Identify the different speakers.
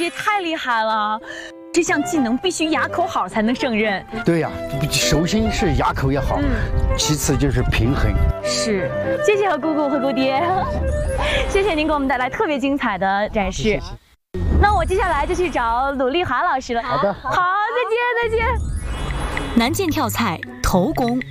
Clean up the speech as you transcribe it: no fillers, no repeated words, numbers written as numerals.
Speaker 1: 爹太厉害了，这项技能必须牙口好才能胜任。
Speaker 2: 对呀，首先是牙口要好，其次就是平衡。
Speaker 1: 是，谢谢何姑姑、何姑爹，谢谢您给我们带来特别精彩的展示。那我接下来就去找鲁丽华老师了。
Speaker 2: 好的，
Speaker 1: 好，再见，再见。
Speaker 3: 南剑跳菜头功。